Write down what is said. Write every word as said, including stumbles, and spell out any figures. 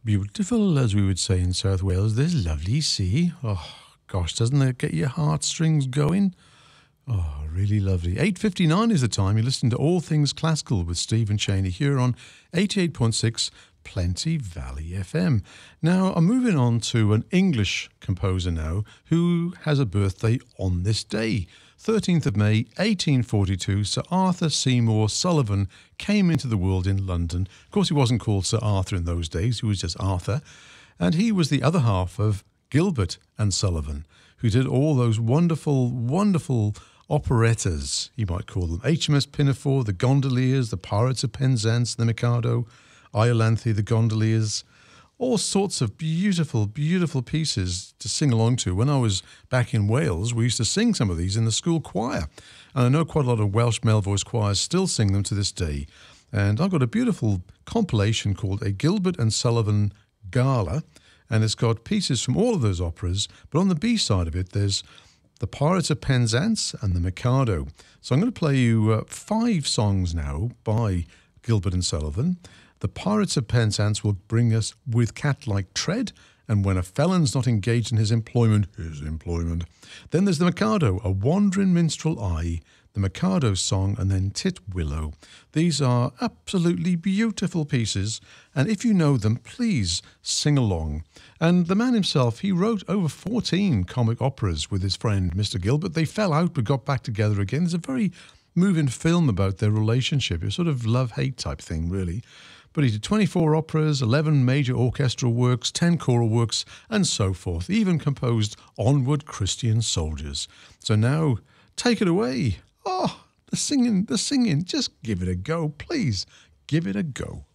beautiful, as we would say in South Wales. This lovely sea. Oh, gosh, doesn't it get your heartstrings going? Oh, really lovely. eight fifty-nine is the time. You're listening to All Things Classical with Stephen Cheney here on eighty-eight point six Plenty Valley F M. Now, I'm moving on to an English composer now who has a birthday on this day. thirteenth of May, eighteen forty-two, Sir Arthur Seymour Sullivan came into the world in London. Of course, he wasn't called Sir Arthur in those days. He was just Arthur. And he was the other half of Gilbert and Sullivan, who did all those wonderful, wonderful operettas, you might call them. H M S Pinafore, The Gondoliers, The Pirates of Penzance, The Mikado, Iolanthe, The Gondoliers, all sorts of beautiful, beautiful pieces to sing along to. When I was back in Wales, we used to sing some of these in the school choir. And I know quite a lot of Welsh male voice choirs still sing them to this day. And I've got a beautiful compilation called A Gilbert and Sullivan Gala, and it's got pieces from all of those operas. But on the B side of it, there's The Pirates of Penzance and The Mikado. So I'm going to play you uh, five songs now by Gilbert and Sullivan. The Pirates of Penzance will bring us With Cat-Like Tread, and When a Felon's Not Engaged in His Employment, His Employment. Then there's The Mikado, A Wandering Minstrel Eye, The Mikado Song, and then Tit Willow. These are absolutely beautiful pieces, and if you know them, please sing along. And the man himself, he wrote over fourteen comic operas with his friend Mister Gilbert. They fell out but got back together again. There's a very moving film about their relationship. It's sort of love-hate type thing, really. But he did twenty-four operas, eleven major orchestral works, ten choral works, and so forth. He even composed Onward Christian Soldiers. So now, take it away. Oh, the singing, the singing, just give it a go, please. Give it a go.